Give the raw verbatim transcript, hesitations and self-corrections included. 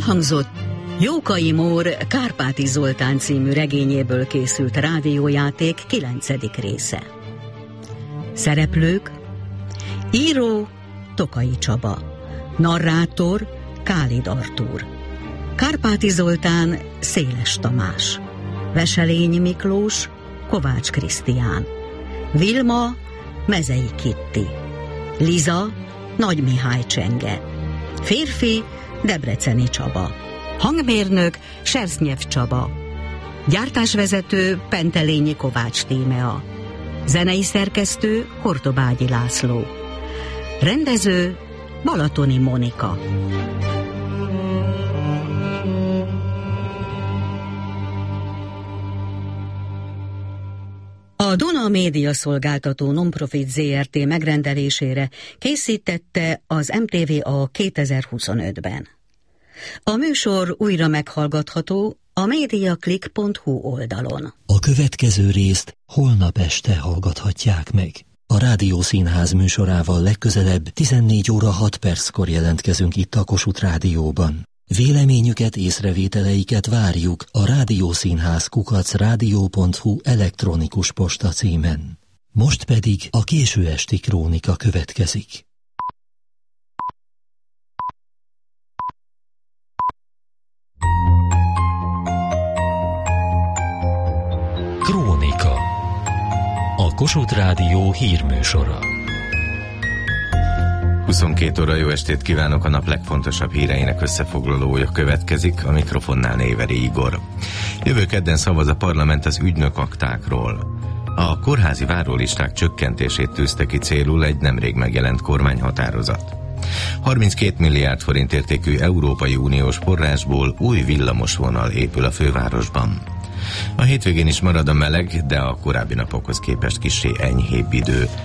Elhangzott Jókai Mór Kárpáti Zoltán című regényéből készült rádiójáték kilencedik része. Szereplők: író Tokai Csaba, narrátor Kálid Artúr, Kárpáti Zoltán Széles Tamás, Veselényi Miklós Kovács Krisztián, Vilma Mezei Kitti, Liza Nagy Mihály Csenge, férfi Debreceni Csaba, hangmérnök Sersznyiev Csaba, gyártásvezető Pentelényi Kovács Tímea, zenei szerkesztő Hortobágyi László, rendező Balatoni Monika. A Duna Média Szolgáltató Nonprofit zé er té megrendelésére készítette az em té vé a kétezer-huszonötben. A műsor újra meghallgatható a mediaclick pont hu oldalon. A következő részt holnap este hallgathatják meg. A Rádiószínház műsorával legközelebb tizennégy óra hat perckor jelentkezünk itt a Kossuth Rádióban. Véleményüket, észrevételeiket várjuk a rádiószínház kukac rádió pont hu elektronikus posta címen. Most pedig a késő esti krónika következik. Krónika. A Kossuth Rádió hírműsora. huszonkét óra, jó estét kívánok, a nap legfontosabb híreinek összefoglalója következik, a mikrofonnál Néveri Igor. Jövő kedden szavaz a parlament az ügynökaktákról. A kórházi várólisták csökkentését tűzte ki célul egy nemrég megjelent kormányhatározat. harminckét milliárd forint értékű Európai Uniós forrásból új villamosvonal épül a fővárosban. A hétvégén is marad a meleg, de a korábbi napokhoz képest kissé enyhébb idő.